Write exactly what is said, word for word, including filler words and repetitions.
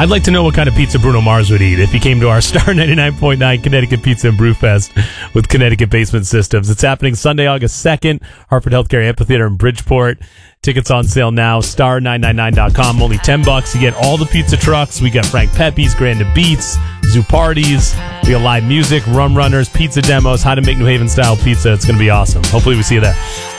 I'd like to know what kind of pizza Bruno Mars would eat if he came to our Star ninety-nine point nine Connecticut Pizza and Brew Fest with Connecticut Basement Systems. It's happening Sunday, August second, Hartford Healthcare Amphitheater in Bridgeport. Tickets on sale now, star nine nine nine dot com. Only ten bucks. You get all the pizza trucks. We got Frank Pepe's, Grand Beats, Zoo Parties. We got live music, rum runners, pizza demos, how to make New Haven style pizza. It's going to be awesome. Hopefully we see you there.